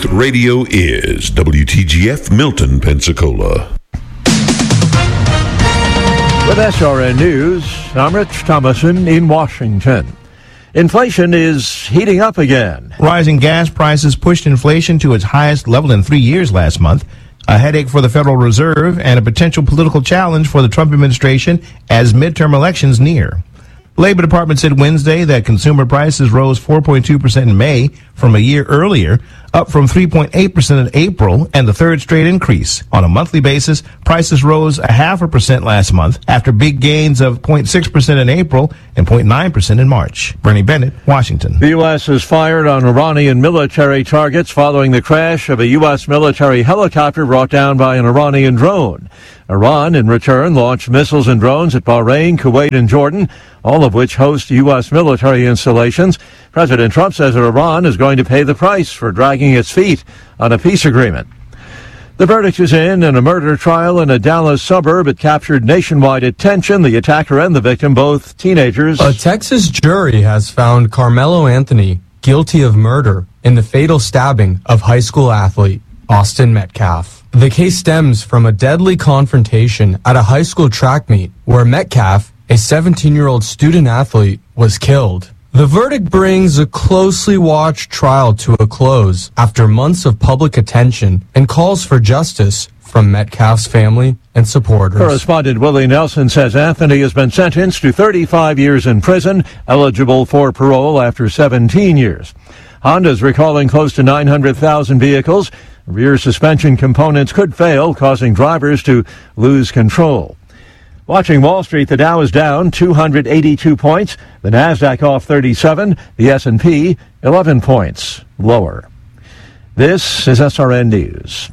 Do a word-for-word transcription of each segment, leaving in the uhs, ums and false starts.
Truth Radio is W T G F Milton, Pensacola. With S R N News, I'm Rich Thomason in Washington. Inflation is heating up again. Rising gas prices pushed inflation to its highest level in three years last month. A headache for the Federal Reserve and a potential political challenge for the Trump administration as midterm elections near. Labor Department said Wednesday that consumer prices rose four point two percent in May from a year earlier, up from three point eight percent in April, and the third straight increase. On a monthly basis, prices rose a half a percent last month after big gains of zero point six percent in April and zero point nine percent in March. Bernie Bennett, Washington. The U S has fired on Iranian military targets following the crash of a U S military helicopter brought down by an Iranian drone. Iran, in return, launched missiles and drones at Bahrain, Kuwait, and Jordan, all of which host U S military installations. President Trump says that Iran is going to pay the price for dragging its feet on a peace agreement. The verdict is in in a murder trial in a Dallas suburb. It captured nationwide attention. The attacker and the victim, both teenagers. A Texas jury has found Carmelo Anthony guilty of murder in the fatal stabbing of high school athlete Austin Metcalf. The case stems from a deadly confrontation at a high school track meet where Metcalf, a seventeen-year-old student athlete, was killed. The verdict brings a closely watched trial to a close after months of public attention and calls for justice from Metcalf's family and supporters. Correspondent Willie Nelson says Anthony has been sentenced to thirty-five years in prison, eligible for parole after seventeen years. Honda's recalling close to nine hundred thousand vehicles. Rear suspension components could fail, causing drivers to lose control. Watching Wall Street, the Dow is down two hundred eighty-two points, the Nasdaq off thirty-seven, the S and P eleven points lower. This is S R N News.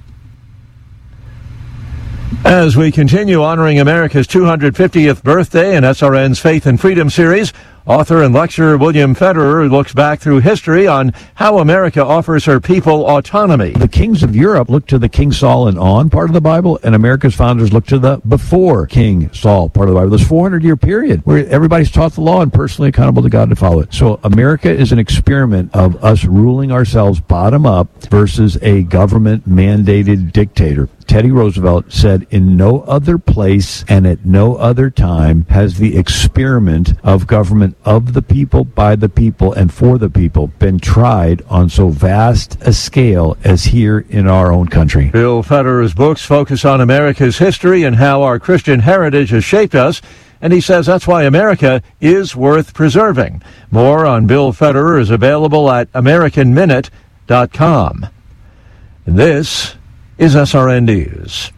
As we continue honoring America's two hundred fiftieth birthday in S R N's Faith and Freedom series, author and lecturer William Federer looks back through history on how America offers her people autonomy. The kings of Europe look to the King Saul and on part of the Bible, and America's founders look to the before King Saul part of the Bible. This four hundred year period where everybody's taught the law and personally accountable to God to follow it. So America is an experiment of us ruling ourselves bottom up versus a government mandated dictator. Teddy Roosevelt said, in no other place and at no other time has the experiment of government of the people, by the people, and for the people been tried on so vast a scale as here in our own country. Bill Federer's books focus on America's history and how our Christian heritage has shaped us, and he says that's why America is worth preserving. More on Bill Federer is available at American Minute dot com. And this is S R N News.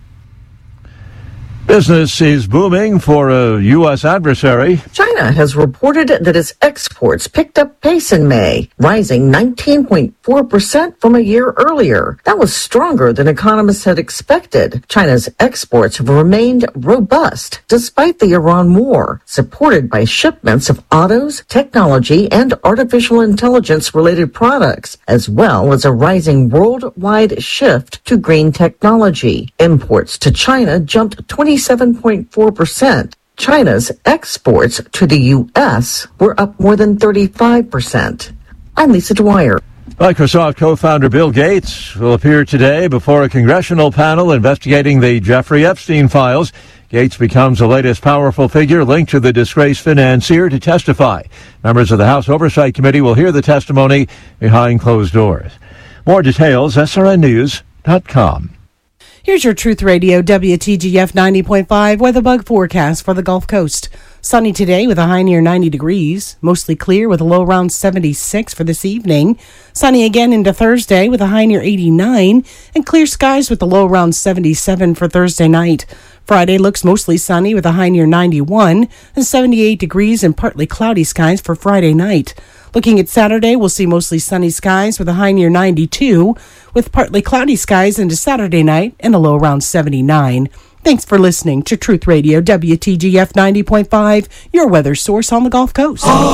Business is booming for a U S adversary. China has reported that its exports picked up pace in May, rising nineteen point four percent from a year earlier. That was stronger than economists had expected. China's exports have remained robust despite the Iran war, supported by shipments of autos, technology, and artificial intelligence-related products, as well as a rising worldwide shift to green technology. Imports to China jumped twenty-seven point four percent. China's exports to the U S were up more than thirty-five percent. I'm Lisa Dwyer. Microsoft co-founder Bill Gates will appear today before a congressional panel investigating the Jeffrey Epstein files. Gates becomes the latest powerful figure linked to the disgraced financier to testify. Members of the House Oversight Committee will hear the testimony behind closed doors. More details, S R N News dot com. Here's your Truth Radio W T G F ninety point five weather bug forecast for the Gulf Coast. Sunny today with a high near ninety degrees. Mostly clear with a low around seventy-six for this evening. Sunny again into Thursday with a high near eighty-nine. And clear skies with a low around seventy-seven for Thursday night. Friday looks mostly sunny with a high near ninety-one. And seventy-eight degrees and partly cloudy skies for Friday night. Looking at Saturday, we'll see mostly sunny skies with a high near ninety-two, with partly cloudy skies into Saturday night and a low around seventy-nine. Thanks for listening to Truth Radio W T G F ninety point five, your weather source on the Gulf Coast.